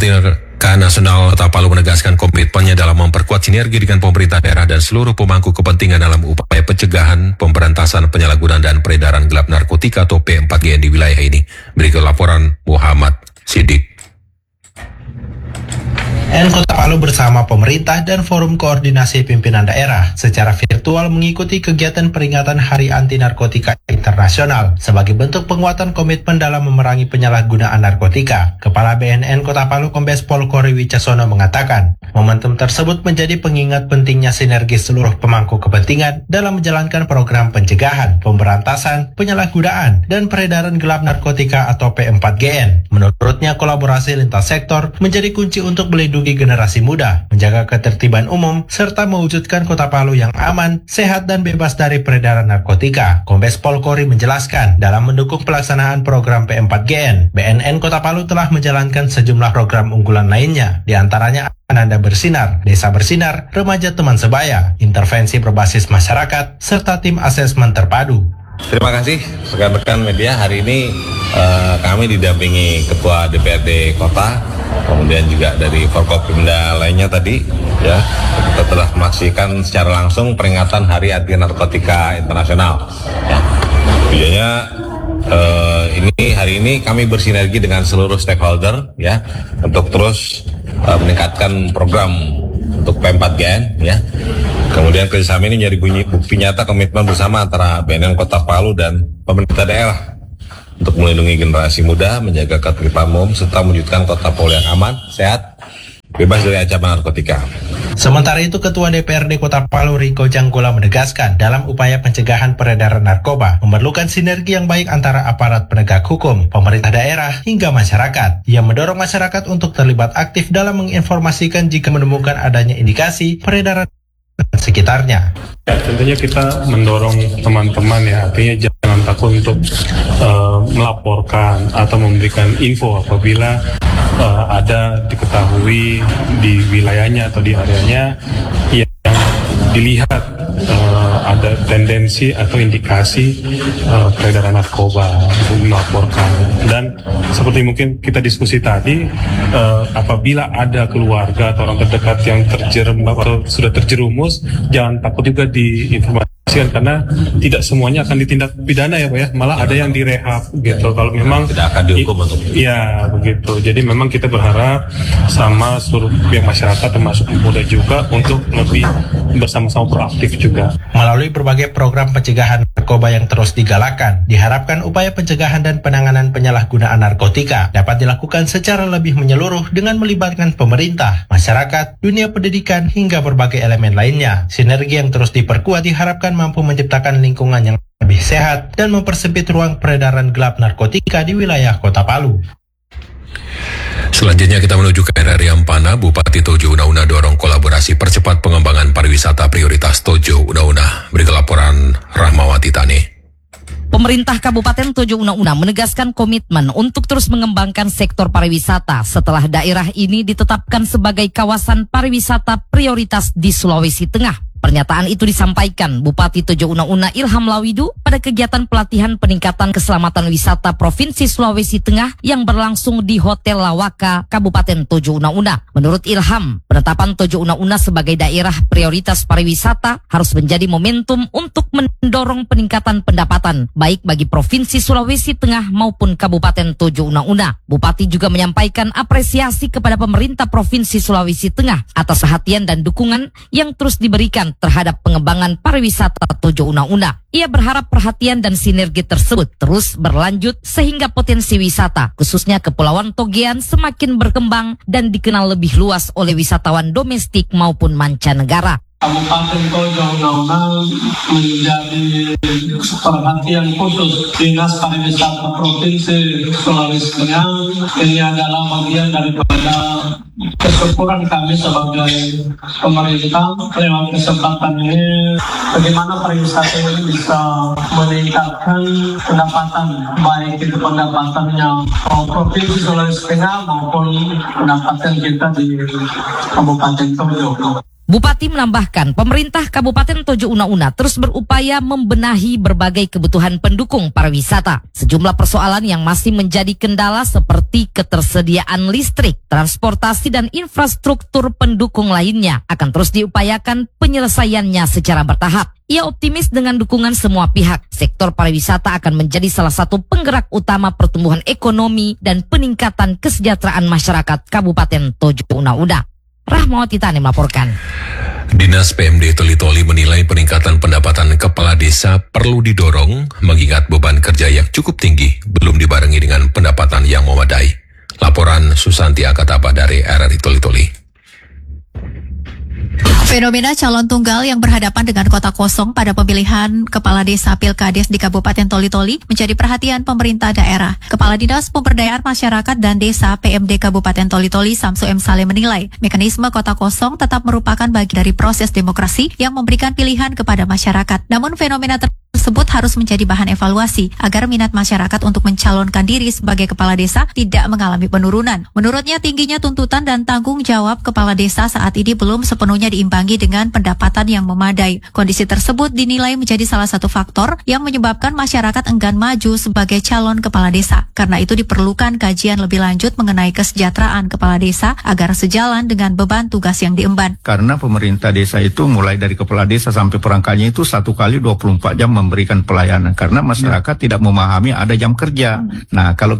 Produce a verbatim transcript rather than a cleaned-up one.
Pemerintah Nasional Kota Palu menegaskan komitmennya dalam memperkuat sinergi dengan pemerintah daerah dan seluruh pemangku kepentingan dalam upaya pencegahan, pemberantasan penyalahgunaan dan peredaran gelap narkotika atau P empat G N di wilayah ini. Berikut laporan Muhammad Sidik. N Kota Palu bersama pemerintah dan Forum Koordinasi Pimpinan Daerah secara virtual mengikuti kegiatan peringatan Hari Anti Narkotika Internasional sebagai bentuk penguatan komitmen dalam memerangi penyalahgunaan narkotika. Kepala B N N Kota Palu Kombes Pol Kori Wicaksono mengatakan, momentum tersebut menjadi pengingat pentingnya sinergi seluruh pemangku kepentingan dalam menjalankan program pencegahan, pemberantasan, penyalahgunaan, dan peredaran gelap narkotika atau P empat G N. Menurutnya, kolaborasi lintas sektor menjadi kunci untuk melindungi generasi muda, menjaga ketertiban umum, serta mewujudkan Kota Palu yang aman, sehat, dan bebas dari peredaran narkotika. Kombes Pol Kori menjelaskan, dalam mendukung pelaksanaan program P empat G N, B N N Kota Palu telah menjalankan sejumlah program unggulan lainnya, diantaranya Ananda Bersinar, Desa Bersinar, Remaja Teman Sebaya, intervensi berbasis masyarakat, serta tim asesmen terpadu. Terima kasih rekan-rekan media. Hari ini uh, kami didampingi Ketua D P R D Kota, kemudian juga dari Forkopimda lainnya tadi, ya kita telah memaksikan secara langsung peringatan Hari Anti Narkotika Internasional. Ya, videonya uh, ini hari ini kami bersinergi dengan seluruh stakeholder, ya, untuk terus uh, meningkatkan program untuk P empat G N, ya. Kemudian kerjasama ini menjadi bukti nyata komitmen bersama antara B N N Kota Palu dan pemerintah daerah untuk melindungi generasi muda, menjaga ketertiban umum, serta mewujudkan Kota Palu yang aman, sehat, bebas dari ancaman narkotika. Sementara itu, Ketua D P R D Kota Palu Riko Janggola menegaskan, dalam upaya pencegahan peredaran narkoba, memerlukan sinergi yang baik antara aparat penegak hukum, pemerintah daerah, hingga masyarakat. Ia mendorong masyarakat untuk terlibat aktif dalam menginformasikan jika menemukan adanya indikasi peredaran sekitarnya. Ya, tentunya kita mendorong teman-teman, ya, artinya jangan takut untuk uh, melaporkan atau memberikan info apabila uh, ada diketahui di wilayahnya atau di areanya yang dilihat uh, ada tendensi atau indikasi uh, peredaran narkoba, untuk melaporkan. Dan seperti mungkin kita diskusi tadi, uh, apabila ada keluarga atau orang terdekat yang terjerembab atau sudah terjerumus, jangan takut juga diinformasikan, karena tidak semuanya akan ditindak pidana, ya Pak, ya, malah ada yang direhab gitu. Kalau memang tidak akan dihukum untuk ya begitu. Jadi memang kita berharap sama seluruh pihak masyarakat termasuk muda juga untuk lebih bersama-sama proaktif juga. Melalui berbagai program pencegahan narkoba yang terus digalakkan, diharapkan upaya pencegahan dan penanganan penyalahgunaan narkotika dapat dilakukan secara lebih menyeluruh dengan melibatkan pemerintah, masyarakat, dunia pendidikan, hingga berbagai elemen lainnya. Sinergi yang terus diperkuat diharapkan mampu menciptakan lingkungan yang lebih sehat dan mempersempit ruang peredaran gelap narkotika di wilayah Kota Palu. Selanjutnya kita menuju ke R R Ampana. Bupati Tojo Una Una dorong kolaborasi percepat pengembangan pariwisata prioritas Tojo Una Una. Berikut laporan Rahmawati Tani. Pemerintah Kabupaten Tojo Una Una menegaskan komitmen untuk terus mengembangkan sektor pariwisata setelah daerah ini ditetapkan sebagai kawasan pariwisata prioritas di Sulawesi Tengah. Pernyataan itu disampaikan Bupati Tojo Una Una Ilham Lawidu pada kegiatan pelatihan peningkatan keselamatan wisata Provinsi Sulawesi Tengah yang berlangsung di Hotel Lawaka, Kabupaten Tojo Una Una. Menurut Ilham, penetapan Tojo Una Una sebagai daerah prioritas pariwisata harus menjadi momentum untuk mendorong peningkatan pendapatan, baik bagi Provinsi Sulawesi Tengah maupun Kabupaten Tojo Una Una. Bupati juga menyampaikan apresiasi kepada pemerintah Provinsi Sulawesi Tengah atas perhatian dan dukungan yang terus diberikan terhadap pengembangan pariwisata Tojo Una Una. Ia berharap perhatian dan sinergi tersebut terus berlanjut sehingga potensi wisata, khususnya Kepulauan Togean, semakin berkembang dan dikenal lebih luas oleh wisatawan domestik maupun mancanegara. Kabupaten Tojo Una Una menjadi perhatian khusus Dinas Pariwisata Provinsi Sulawesi Tengah. Ini adalah bagian daripada kesyukuran kami sebagai pemerintah lewat kesempatan ini, bagaimana pariwisata ini bisa meningkatkan pendapatan, baik itu pendapatannya Provinsi Sulawesi Tengah maupun pendapatan kita di Kabupaten Tojo. Bupati menambahkan, pemerintah Kabupaten Tojo Una Una terus berupaya membenahi berbagai kebutuhan pendukung pariwisata. Sejumlah persoalan yang masih menjadi kendala seperti ketersediaan listrik, transportasi dan infrastruktur pendukung lainnya akan terus diupayakan penyelesaiannya secara bertahap. Ia optimis dengan dukungan semua pihak, sektor pariwisata akan menjadi salah satu penggerak utama pertumbuhan ekonomi dan peningkatan kesejahteraan masyarakat Kabupaten Tojo Una Una. Rahmawati Tani melaporkan. Dinas P M D Toli-Toli menilai peningkatan pendapatan kepala desa perlu didorong mengingat beban kerja yang cukup tinggi belum dibarengi dengan pendapatan yang memadai. Laporan Susanti Akatapa dari R R I Toli-Toli. Fenomena calon tunggal yang berhadapan dengan kota kosong pada pemilihan Kepala Desa Pilkades di Kabupaten Toli-Toli menjadi perhatian pemerintah daerah. Kepala Dinas Pemberdayaan Masyarakat dan Desa P M D Kabupaten Toli-Toli Samsu M. Saleh menilai, mekanisme kota kosong tetap merupakan bagian dari proses demokrasi yang memberikan pilihan kepada masyarakat. Namun fenomena tersebut harus menjadi bahan evaluasi agar minat masyarakat untuk mencalonkan diri sebagai kepala desa tidak mengalami penurunan. Menurutnya, tingginya tuntutan dan tanggung jawab kepala desa saat ini belum sepenuhnya diimbangi dengan pendapatan yang memadai. Kondisi tersebut dinilai menjadi salah satu faktor yang menyebabkan masyarakat enggan maju sebagai calon kepala desa. Karena itu diperlukan kajian lebih lanjut mengenai kesejahteraan kepala desa agar sejalan dengan beban tugas yang diemban. Karena pemerintah desa itu mulai dari kepala desa sampai perangkatnya itu satu kali dua puluh empat jam memberikan pelayanan. Karena masyarakat ya. tidak memahami ada jam kerja. Nah, kalau